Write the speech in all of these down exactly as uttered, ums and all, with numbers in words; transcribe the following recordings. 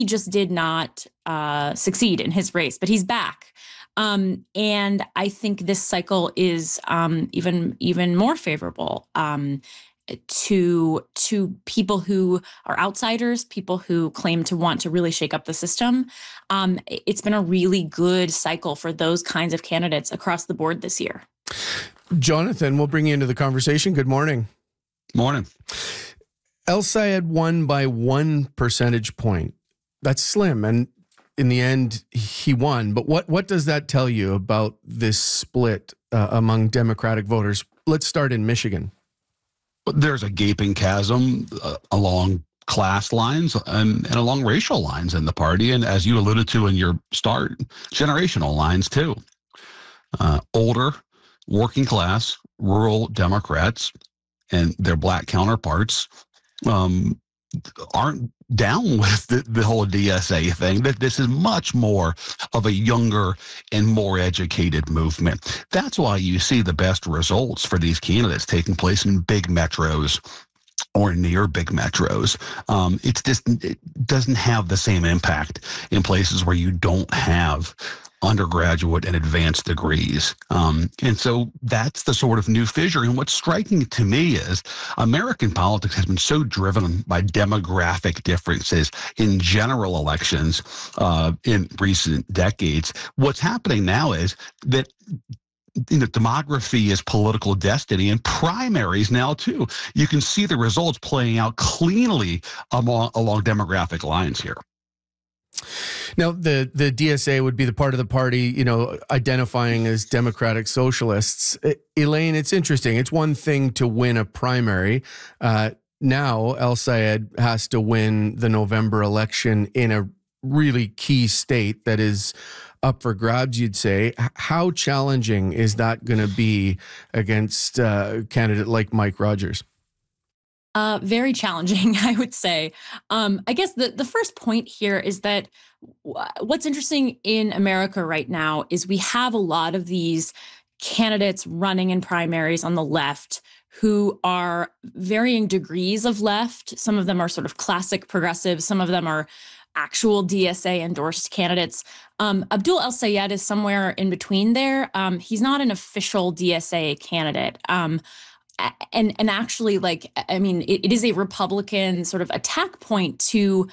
he just did not uh, succeed in his race, but he's back. Um, and I think this cycle is um, even even more favorable um, to to people who are outsiders, people who claim to want to really shake up the system. Um, it's been a really good cycle for those kinds of candidates across the board this year. Jonathan, we'll bring you into the conversation. Good morning. Morning. El-Sayed won by one percentage point. That's slim, and in the end, he won. But what, what does that tell you about this split uh, among Democratic voters? Let's start in Michigan. There's a gaping chasm uh, along class lines and, and along racial lines in the party. And as you alluded to in your start, generational lines too. Uh, older, working class, rural Democrats and their black counterparts um, aren't down with the, the whole D S A thing, that this is much more of a younger and more educated movement. That's why you see the best results for these candidates taking place in big metros or near big metros. Um, it's just, it doesn't have the same impact in places where you don't have undergraduate and advanced degrees. Um, and so that's the sort of new fissure. And what's striking to me is American politics has been so driven by demographic differences in general elections uh, in recent decades. What's happening now is that you know, demography is political destiny, and primaries now too. You can see the results playing out cleanly along, along demographic lines here. Now, the, the D S A would be the part of the party, you know, identifying as democratic socialists. Elaine, it's interesting. It's one thing to win a primary. Uh, now, El-Sayed has to win the November election in a really key state that is up for grabs, you'd say. How challenging is that going to be against a candidate like Mike Rogers? Uh, very challenging, I would say. Um, I guess the, the first point here is that w- what's interesting in America right now is we have a lot of these candidates running in primaries on the left who are varying degrees of left. Some of them are sort of classic progressives. Some of them are actual D S A endorsed candidates. Um, Abdul El-Sayed is somewhere in between there. Um, he's not an official D S A candidate. Um, And and actually, like, I mean, it, it is a Republican sort of attack point to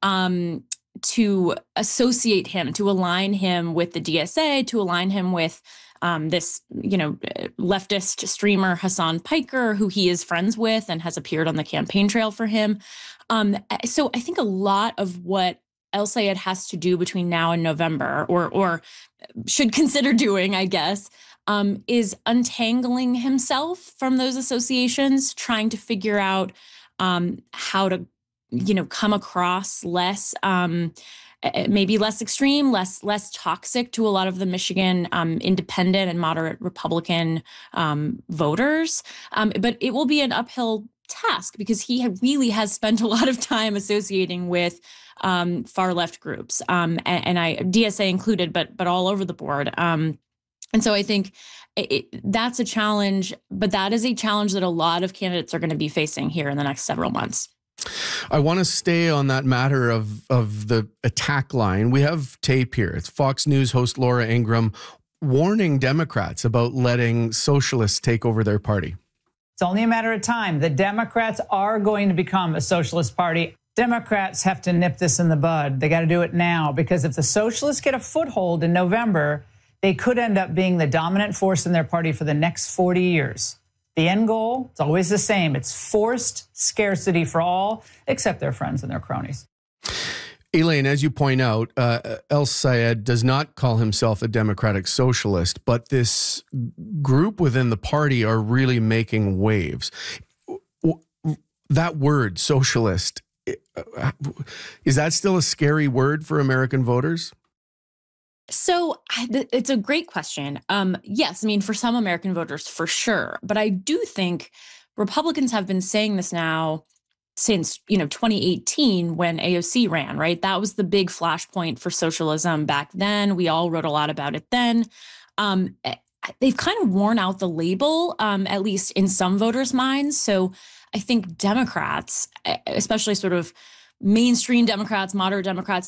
um, to associate him, to align him with the D S A, to align him with um, this, you know, leftist streamer Hassan Piker, who he is friends with and has appeared on the campaign trail for him. Um, so I think a lot of what El-Sayed has to do between now and November, or or should consider doing, I guess, Um, is untangling himself from those associations, trying to figure out um, how to, you know, come across less, um, maybe less extreme, less less toxic to a lot of the Michigan um, independent and moderate Republican um, voters. Um, but it will be an uphill task because he really has spent a lot of time associating with um, far left groups, um, and, and I D S A included, but but all over the board. Um, And so I think it, it, that's a challenge, but that is a challenge that a lot of candidates are going to be facing here in the next several months. I want to stay on that matter of, of the attack line. We have tape here. It's Fox News host Laura Ingraham warning Democrats about letting socialists take over their party. It's only a matter of time. The Democrats are going to become a socialist party. Democrats have to nip this in the bud. They got to do it now, because if the socialists get a foothold in November, they could end up being the dominant force in their party for the next forty years. The end goal, it's always the same. It's forced scarcity for all, except their friends and their cronies. Elaine, as you point out, uh, El-Sayed does not call himself a democratic socialist, but this group within the party are really making waves. That word, socialist, is that still a scary word for American voters? So it's a great question. Um, yes, I mean, for some American voters, for sure. But I do think Republicans have been saying this now since, you know, twenty eighteen when A O C ran, right? That was the big flashpoint for socialism back then. We all wrote a lot about it then. Um, they've kind of worn out the label, um, at least in some voters' minds. So I think Democrats, especially sort of mainstream Democrats, moderate Democrats,